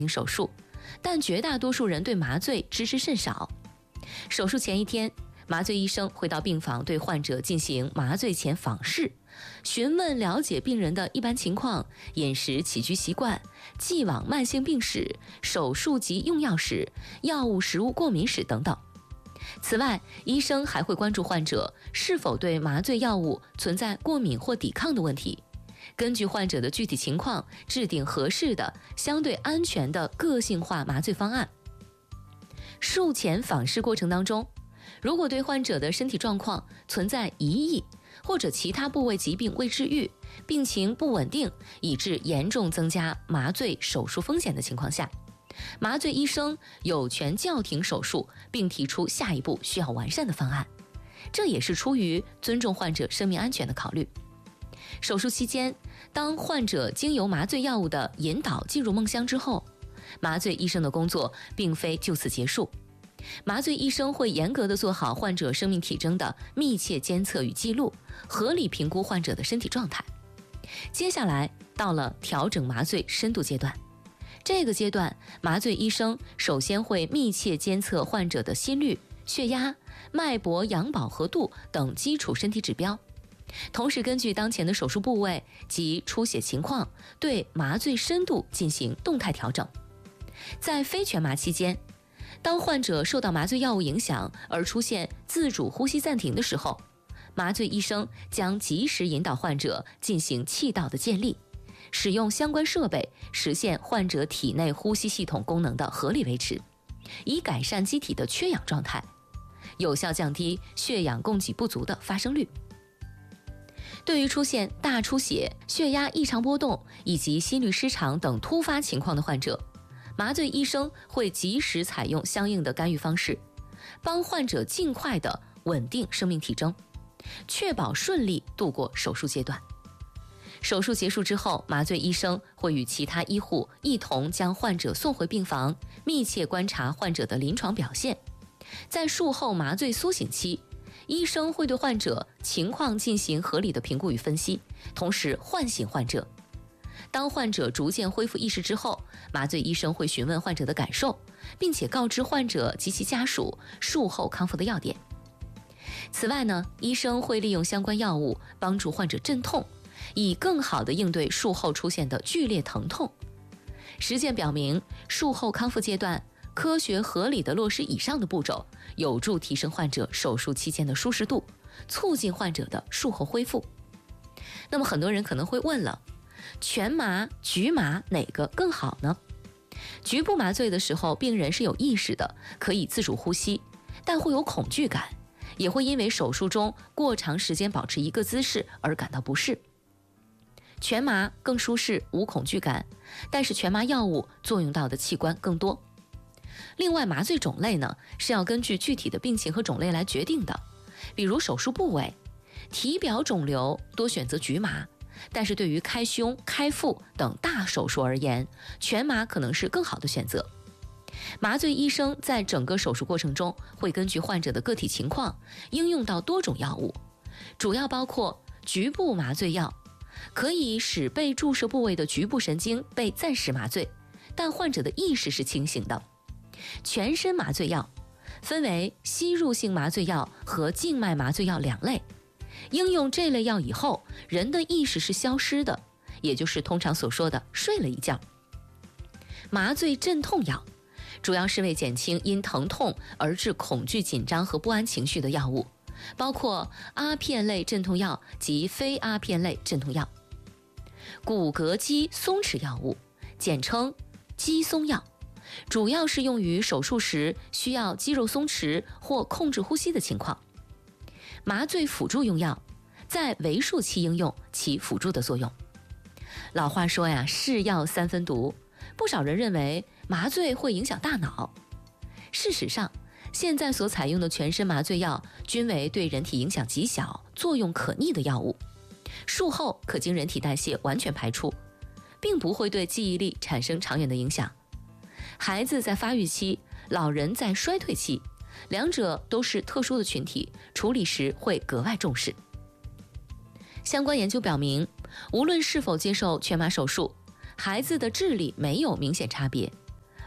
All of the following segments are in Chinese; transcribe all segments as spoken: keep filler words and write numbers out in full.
行手术，但绝大多数人对麻醉知之甚少。手术前一天，麻醉医生会到病房对患者进行麻醉前访视，询问了解病人的一般情况、饮食起居习惯、既往慢性病史、手术及用药史、药物食物过敏史等等。此外，医生还会关注患者是否对麻醉药物存在过敏或抵抗的问题，根据患者的具体情况制定合适的、相对安全的个性化麻醉方案。术前访视过程当中，如果对患者的身体状况存在疑义，或者其他部位疾病未治愈、病情不稳定，以致严重增加麻醉手术风险的情况下，麻醉医生有权叫停手术，并提出下一步需要完善的方案。这也是出于尊重患者生命安全的考虑。手术期间，当患者经由麻醉药物的引导进入梦乡之后，麻醉医生的工作并非就此结束。麻醉医生会严格地做好患者生命体征的密切监测与记录，合理评估患者的身体状态。接下来到了调整麻醉深度阶段，这个阶段，麻醉医生首先会密切监测患者的心率、血压、脉搏氧饱和度等基础身体指标，同时根据当前的手术部位及出血情况，对麻醉深度进行动态调整。在非全麻期间，当患者受到麻醉药物影响而出现自主呼吸暂停的时候，麻醉医生将及时引导患者进行气道的建立，使用相关设备实现患者体内呼吸系统功能的合理维持，以改善机体的缺氧状态，有效降低血氧供给不足的发生率。对于出现大出血、血压异常波动以及心律失常等突发情况的患者，麻醉医生会及时采用相应的干预方式，帮患者尽快的稳定生命体征，确保顺利度过手术阶段。手术结束之后，麻醉医生会与其他医护一同将患者送回病房，密切观察患者的临床表现。在术后麻醉苏醒期，医生会对患者情况进行合理的评估与分析，同时唤醒患者。当患者逐渐恢复意识之后，麻醉医生会询问患者的感受，并且告知患者及其家属术后康复的要点。此外呢，医生会利用相关药物帮助患者镇痛，以更好地应对术后出现的剧烈疼痛。实践表明，术后康复阶段科学合理地落实以上的步骤，有助提升患者手术期间的舒适度，促进患者的术后恢复。那么很多人可能会问了，全麻、局麻哪个更好呢？局部麻醉的时候，病人是有意识的，可以自主呼吸，但会有恐惧感，也会因为手术中过长时间保持一个姿势而感到不适。全麻更舒适，无恐惧感，但是全麻药物作用到的器官更多。另外，麻醉种类呢，是要根据具体的病情和种类来决定的。比如手术部位，体表肿瘤多选择局麻，但是对于开胸、开腹等大手术而言，全麻可能是更好的选择。麻醉医生在整个手术过程中会根据患者的个体情况，应用到多种药物，主要包括局部麻醉药，可以使被注射部位的局部神经被暂时麻醉，但患者的意识是清醒的。全身麻醉药分为吸入性麻醉药和静脉麻醉药两类，应用这类药以后，人的意识是消失的，也就是通常所说的睡了一觉。麻醉镇痛药主要是为减轻因疼痛而致恐惧、紧张和不安情绪的药物，包括阿片类镇痛药及非阿片类镇痛药。骨骼肌松弛药物简称肌松药，主要是用于手术时需要肌肉松弛或控制呼吸的情况。麻醉辅助用药在为术期应用起辅助的作用。老话说呀，是药三分毒，不少人认为麻醉会影响大脑。事实上，现在所采用的全身麻醉药均为对人体影响极小、作用可逆的药物，术后可经人体代谢完全排出，并不会对记忆力产生长远的影响。孩子在发育期，老人在衰退期，两者都是特殊的群体，处理时会格外重视。相关研究表明，无论是否接受全麻手术，孩子的智力没有明显差别，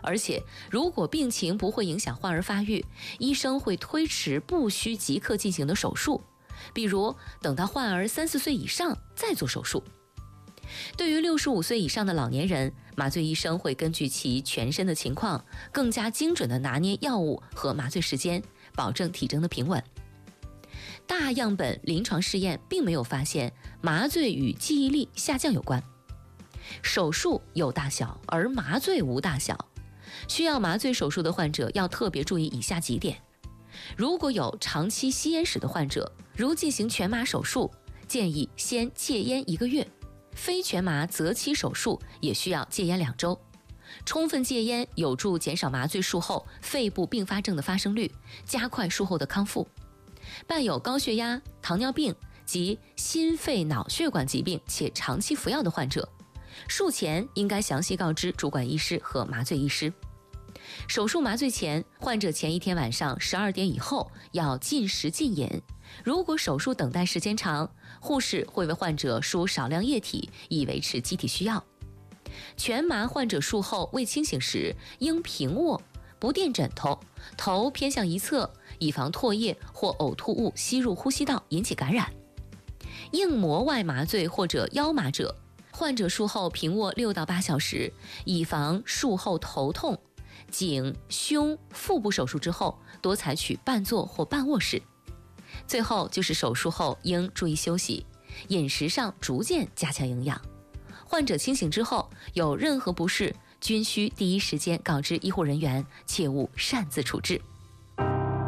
而且如果病情不会影响患儿发育，医生会推迟不需即刻进行的手术，比如等到患儿三四岁以上再做手术。对于六十五岁以上的老年人，麻醉医生会根据其全身的情况，更加精准地拿捏药物和麻醉时间，保证体征的平稳。大样本临床试验并没有发现麻醉与记忆力下降有关。手术有大小，而麻醉无大小。需要麻醉手术的患者要特别注意以下几点：如果有长期吸烟史的患者，如进行全麻手术，建议先戒烟一个月；非全麻择期手术也需要戒烟两周。充分戒烟有助减少麻醉术后肺部并发症的发生率，加快术后的康复。伴有高血压、糖尿病及心肺脑血管疾病且长期服药的患者，术前应该详细告知主管医师和麻醉医师。手术麻醉前，患者前一天晚上十二点以后要禁食禁饮。如果手术等待时间长，护士会为患者输少量液体，以维持机体需要。全麻患者术后未清醒时，应平卧，不垫枕头，头偏向一侧，以防唾液或呕吐物吸入呼吸道引起感染。硬膜外麻醉或者腰麻者，患者术后平卧六到八小时，以防术后头痛。颈、胸、腹部手术之后，多采取半坐或半卧式。最后就是手术后应注意休息，饮食上逐渐加强营养。患者清醒之后，有任何不适，均需第一时间告知医护人员，切勿擅自处置。